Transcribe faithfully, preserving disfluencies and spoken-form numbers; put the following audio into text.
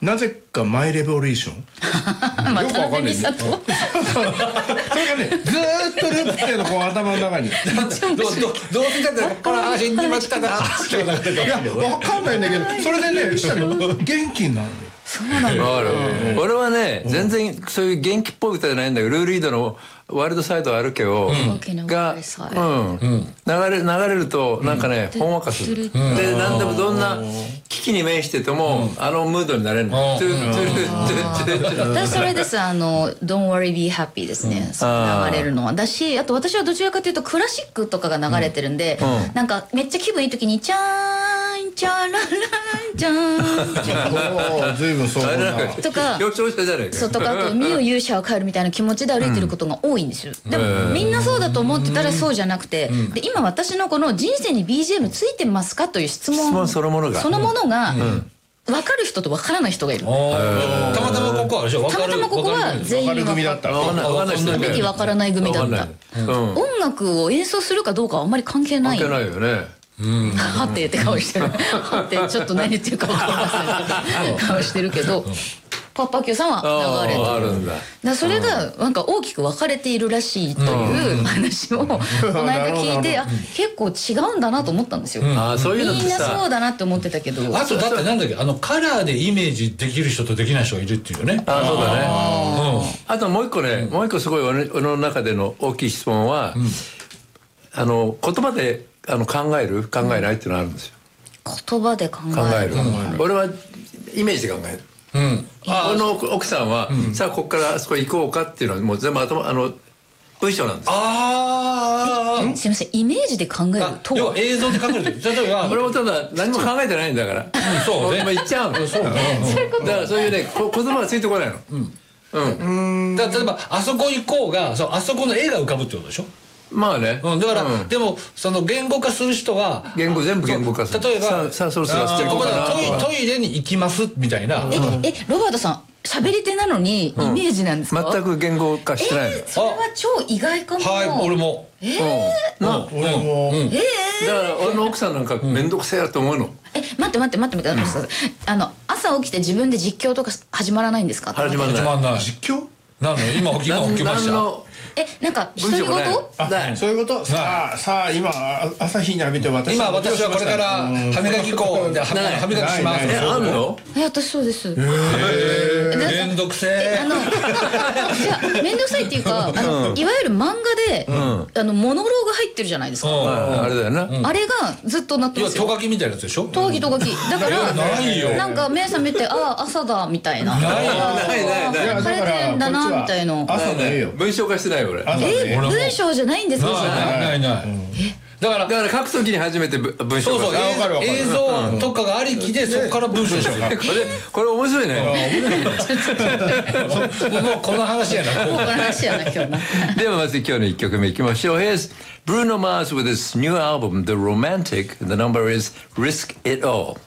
なぜかマイレボリューションよくわかんないねそれがねずーっとループしてるのこう頭の中にどうどう見たってこれあ死んでましたなっていやわかんないんだけどそれでねしたら元気になる。 そうなんだ。 俺はね全然そういう元気っぽい歌じゃないんだけどルーリードのワイルドサイド歩けをが流れ流れるとなんかねほんわかする。で何でもどんな危機に面しててもあのムードになれるの。 私それですあの Don't worry be happy ですね。流れるのはだしあと私はどちらかというとクラシックとかが流れてるんでなんかめっちゃ気分いい時にチャーンチャララランチャーンチャーンずいぶんそうだとかそうとかあと「見よ勇者は帰る」みたいな気持ちで歩いてることが多いんですよ。でもみんなそうだと思ってたらそうじゃなくてで今私のこの「人生に ビージーエム ついてますか?」という質問そのものがそのものが分かる人と分からない人がいる。 たまたまここはたまたまここは全員分かった分に分からない組だった。音楽を演奏するかどうかはあんまり関係ない。 関係ないよね。 はってって顔してる。はってちょっと何言ってるか分かりません顔してるけどパッパキューさんは流れてる。 あるんだ。 だそれがなんか大きく分かれているらしいという話をこの間聞いてあ結構違うんだなと思ったんですよ。 あそういうのってさみんなそうだなって思ってたけど。 あとだってなんだっけあのカラーでイメージできる人とできない人がいるっていうね。 あそうだね。あともう一個ねもう一個すごい俺の中での大きい質問はあの言葉であの考える考えないっていうのがあるんですよ。 言葉で考える。 考える。俺はイメージで考える。うん。俺の奥さんはさあここからあそこ行こうかっていうのはもう全部頭あの文章なんです。 ああ。すみませんイメージで考えると。 要は映像で考える。例えば俺もただ何も考えてないんだから。 そうね。 今言っちゃうの。そう。だからそういうね言葉がついてこないの。うん。 だから例えばあそこ行こうがそうあそこの絵が浮かぶってことでしょ。 まあね、 うん、だから、うん、でもその言語化する人は言語全部言語化する。 例えばさあさあそろそろ捨てこうかなトイ、トイレに行きますみたいな。 え、えロバートさん喋り手なのにイメージなんですか？ うん、全く言語化してないの。 えー、それは超意外かも。 はい俺も。 えー、 な俺も。 えー、だから俺の奥さんなんか面倒くせえやと思うの。 え待って待って待って待って、うん、あの朝起きて自分で実況とか始まらないんですか？ 始まらない。 始まらない。 実況？ なんの今起き今起きました。 えなんか独り言？ あそういうこと。さあさあ今朝日に浴びて私今私はこれから歯磨き粉で歯磨きします。 えあんの？ え私そうです。 めんどくせえ。 あのいやめんどくさいっていうかあのいわゆる漫画であのモノローグ入ってるじゃないですか。 あれだよな。 あれがずっとなってますよ。 ト書きみたいなやつでしょ？ ト書きト書きだからなんか目覚めてあ朝だみたいな。 ないないない。 晴れてんだなみたいな。 朝の絵よ。 文章化してない俺。 え文章じゃないんですか？ ないないない。だからだから書くときに初めて文章化。 そうそう映像とかがありきでそこから文章にしよう。これこれ面白いね。 もうこの話やな。 この話やな今日な。 ではまず今日の一曲目いきましょう。Here's Bruno Mars with his new album The Romantic. The number is Risk It All.